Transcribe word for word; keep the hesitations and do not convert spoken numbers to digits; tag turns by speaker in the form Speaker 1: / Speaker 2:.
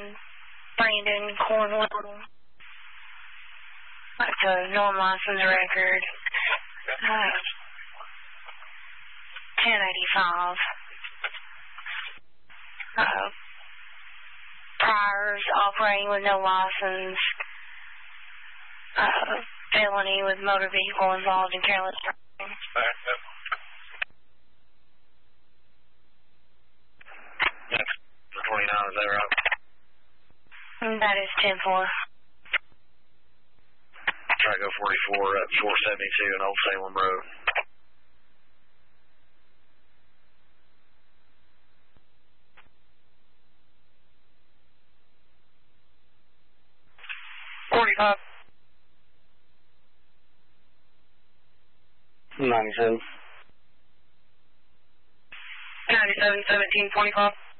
Speaker 1: Brandon Cornwell. That's a non-license record. Uh, ten eighty-five. Uh, priors, operating with no license. Uh, felony with motor vehicle involved in careless driving.
Speaker 2: Next, the twenty-nine, is that right?
Speaker 1: That is ten four.
Speaker 2: Try to go forty-four at four seventy-two in Old Salem Road.
Speaker 3: forty-five.
Speaker 2: ninety-seven.
Speaker 3: ninety-seven, seventeen, twenty-five.